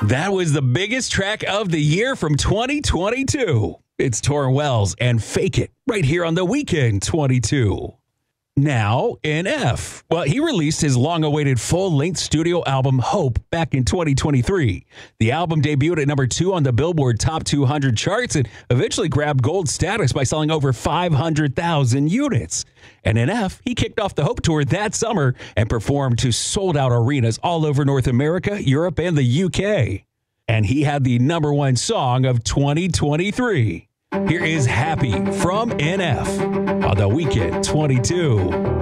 That was the biggest track of the year from 2022. It's Torrin Wells and Fake It right here on The Weekend 22. Now in F. Well, he released his long-awaited full-length studio album, Hope, back in 2023. The album debuted at number 2 on the Billboard Top 200 charts and eventually grabbed gold status by selling over 500,000 units. And in F, he kicked off the Hope Tour that summer and performed to sold-out arenas all over North America, Europe, and the UK. And he had the number 1 song of 2023. Here is Happy from NF on The Weekend 22.